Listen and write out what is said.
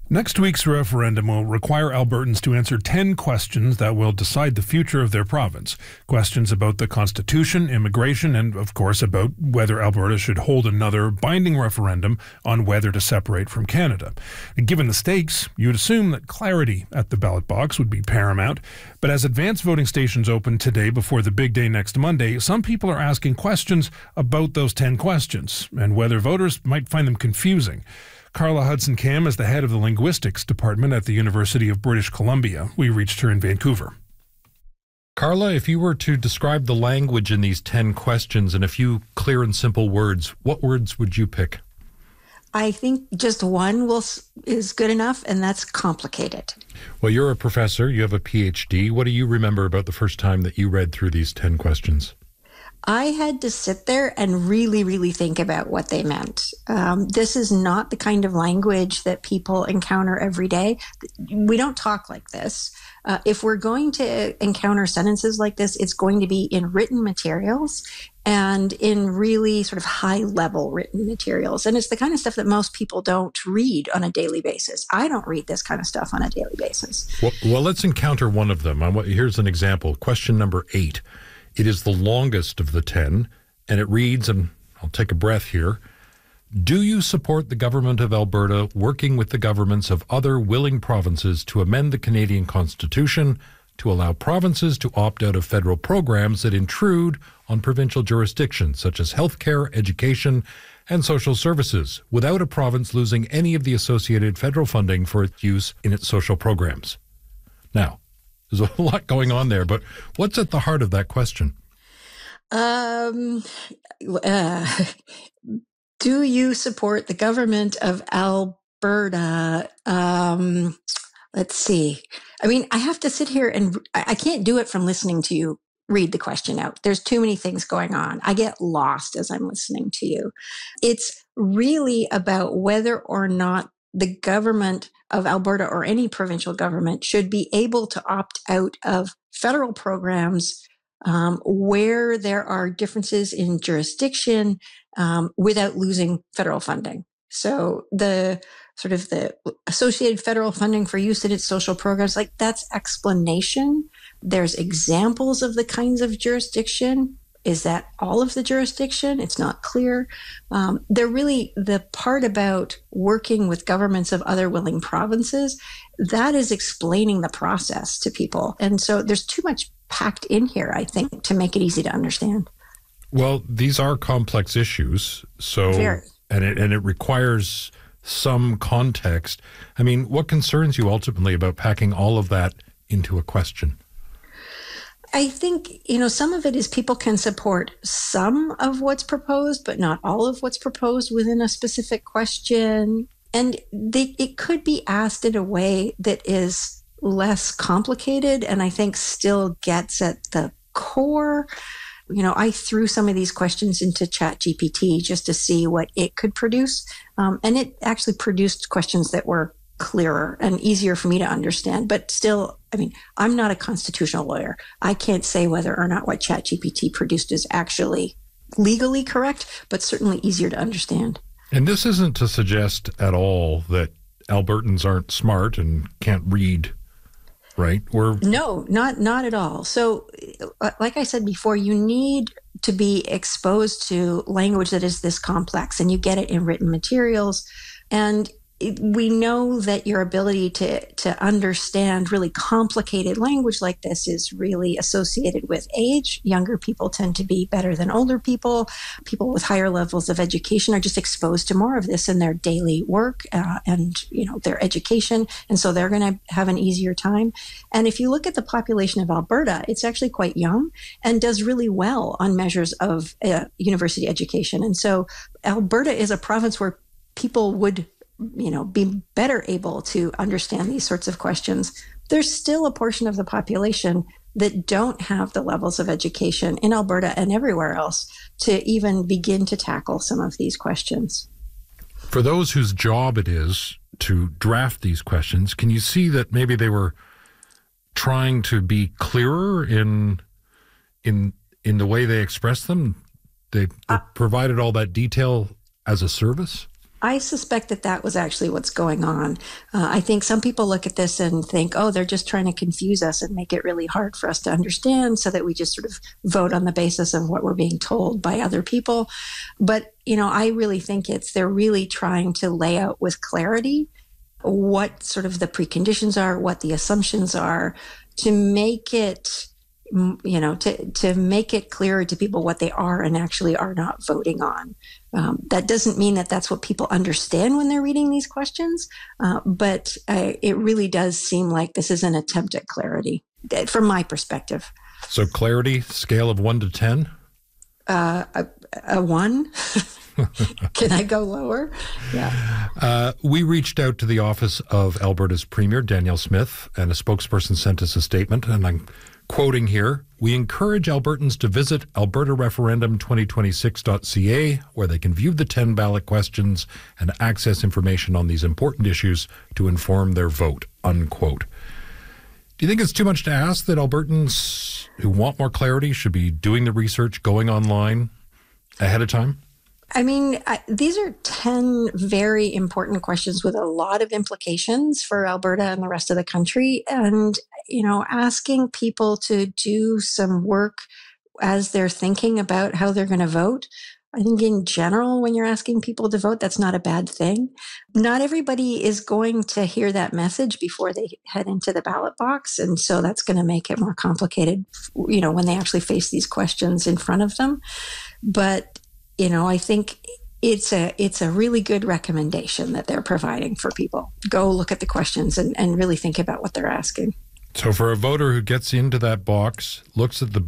Next week's referendum will require Albertans to answer 10 questions that will decide the future of their province. Questions about the Constitution, immigration, and, of course, about whether Alberta should hold another binding referendum on whether to separate from Canada. And given the stakes, you'd assume that clarity at the ballot box would be paramount. But as advanced voting stations open today before the big day next Monday, some people are asking questions about those 10 questions and whether voters might find them confusing. Carla Hudson-Cam is the head of the linguistics department at the University of British Columbia. We reached her in Vancouver. Carla, if you were to describe the language in these 10 questions in a few clear and simple words, what words would you pick? I think just one is good enough, and that's complicated. Well, you're a professor. You have a PhD. What do you remember about the first time that you read through these 10 questions? I had to sit there and really, really think about what they meant. This is not the kind of language that people encounter every day. We don't talk like this. If we're going to encounter sentences like this, it's going to be in written materials and in really sort of high-level written materials. And it's the kind of stuff that most people don't read on a daily basis. I don't read this kind of stuff on a daily basis. Well, let's encounter one of them. Here's an example. Question number 8. It is the longest of the 10, and it reads, and I'll take a breath here, do you support the government of Alberta working with the governments of other willing provinces to amend the Canadian Constitution to allow provinces to opt out of federal programs that intrude on provincial jurisdictions, such as healthcare, education, and social services, without a province losing any of the associated federal funding for its use in its social programs? Now, there's a lot going on there, but what's at the heart of that question? Do you support the government of Alberta? Let's see. I mean, I have to sit here and I can't do it from listening to you read the question out. There's too many things going on. I get lost as I'm listening to you. It's really about whether or not the government of Alberta or any provincial government should be able to opt out of federal programs where there are differences in jurisdiction without losing federal funding. So the sort of the associated federal funding for use in its social programs, like that's explanation. There's examples of the kinds of jurisdiction. Is that all of the jurisdiction? It's not clear. They're really the part about working with governments of other willing provinces, that is explaining the process to people. And so there's too much packed in here, I think, to make it easy to understand. Well, these are complex issues. So, Very. and it requires some context. I mean, what concerns you ultimately about packing all of that into a question? I think, some of it is people can support some of what's proposed, but not all of what's proposed within a specific question. And it could be asked in a way that is less complicated and I think still gets at the core. I threw some of these questions into ChatGPT just to see what it could produce. And it actually produced questions that were clearer and easier for me to understand. But still, I'm not a constitutional lawyer. I can't say whether or not what ChatGPT produced is actually legally correct, but certainly easier to understand. And this isn't to suggest at all that Albertans aren't smart and can't read, right? No, not at all. So, like I said before, you need to be exposed to language that is this complex, and you get it in written materials. And we know that your ability to understand really complicated language like this is really associated with age. Younger people tend to be better than older people. People with higher levels of education are just exposed to more of this in their daily work and their education. And so they're going to have an easier time. And if you look at the population of Alberta, it's actually quite young and does really well on measures of university education. And so Alberta is a province where people would be better able to understand these sorts of questions. There's still a portion of the population that don't have the levels of education in Alberta and everywhere else to even begin to tackle some of these questions. For those whose job it is to draft these questions, can you see that maybe they were trying to be clearer in the way they express them? They provided all that detail as a service? I suspect that was actually what's going on. I think some people look at this and think, oh, they're just trying to confuse us and make it really hard for us to understand so that we just sort of vote on the basis of what we're being told by other people. But, I really think they're really trying to lay out with clarity what sort of the preconditions are, what the assumptions are, to make it to make it clearer to people what they are and actually are not voting on. That doesn't mean that that's what people understand when they're reading these questions, but it really does seem like this is an attempt at clarity from my perspective. So clarity, scale of 1 to 10? A 1? Can I go lower? Yeah. We reached out to the office of Alberta's Premier, Danielle Smith, and a spokesperson sent us a statement, and I'm quoting here: "We encourage Albertans to visit albertareferendum2026.ca, where they can view the 10 ballot questions and access information on these important issues to inform their vote," unquote. Do you think it's too much to ask that Albertans who want more clarity should be doing the research, going online ahead of time? I mean, these are 10 very important questions with a lot of implications for Alberta and the rest of the country. And, asking people to do some work as they're thinking about how they're going to vote, I think in general, when you're asking people to vote, that's not a bad thing. Not everybody is going to hear that message before they head into the ballot box. And so that's going to make it more complicated, when they actually face these questions in front of them. But I think it's a really good recommendation that they're providing for people. Go look at the questions and really think about what they're asking. So for a voter who gets into that box, looks at the